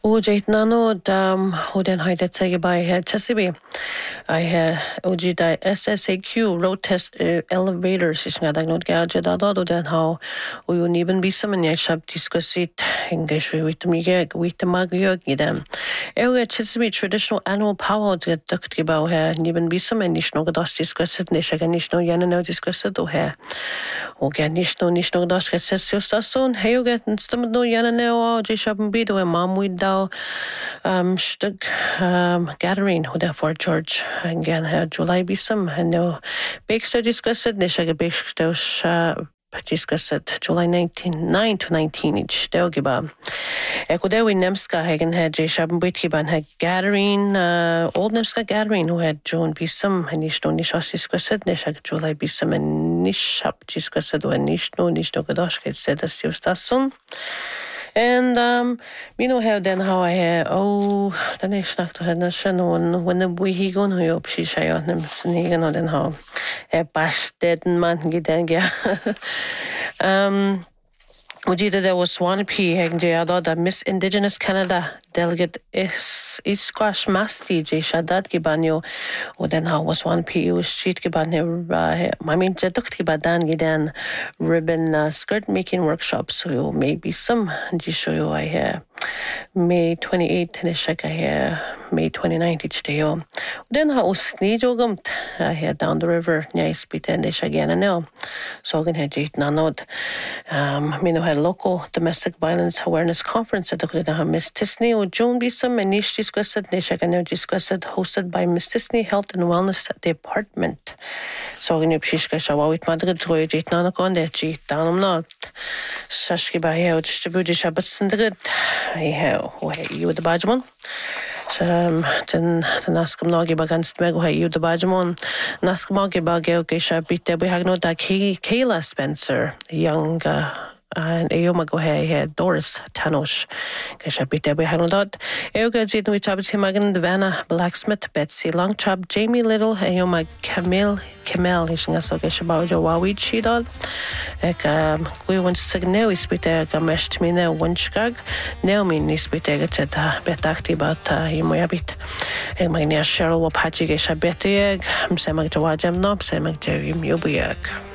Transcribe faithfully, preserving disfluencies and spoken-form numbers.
O jeit nano dam o den haide tsege by he chasibi. I ha O G da S S A Q road test uh, elevators is ngada not gauge da do den how o you niben bisam en jeg shab discusit english with me with the magyo gidem. Ewe chasibi traditional annual power get dukt gebau he niben bisam en nicht no gedas discusit ne shaga nicht no yana no discusit do he. O get nicht no nicht no gedas get station he get stam no yana no je shab bido e mam with da um stug um gathering who therefore George again had July bisam and no big study discussed nisha big study discussed July nineteenth nine to nineteen each delgiba Ekodewi Nemska hagen had J Shaban Bitiban had gathering uh old Nemska gathering who had Joan bisam and nish no nishas discussed nisha July bisam and nishap discussed when nish no nish no gadosh get said as your station. And um, you know how then how I had oh the next night I had no shannon when the boy he gone who up she shy on him sneaking on then how a bastard man get then yeah um Ujida there was one P Hegjado the Miss Indigenous Canada delegate is is squash masti J Shaddad Gibanyo or then how was one P was street Gibanyo I mean Jaduk Gibadan Gidan ribbon uh, skirt making workshops so maybe some Jisho I hear May twenty-eighth in Shaka here May twenty-ninth each day then how sneejogum I hear down the river nice bit and they again now so again had jit nanod um you know had local domestic violence awareness conference at the Miss Tisney or Joan Bisam and Nish discussed Nishagano discussed hosted by Miss Tisney Health and Wellness Department. So in Pishka Shawit Madrid Roy Jit Nanakon de Jit down not Sashki by here distributed Shabbats and the good I have you the Bajamon. So um then the Naskam Nogi against Mego you the Bajamon Naskmogi Bagel Gesha beat there we have no that Kayla Spencer young uh, and Ayoma go here Doris Tanosh Gesha beat there we have no dot Eoga Jit we chabs him again the Vanna Blacksmith Betsy Longchop Jamie Little Ayoma Camille Camille hishinga so Gesha Baujo Wawid she dot ek um we want to know is bit there gamesh me now one skag now mean is bit there get betakti about you bit ek magnia Cheryl Wapachi Gesha betig I'm saying to wajam no saying to you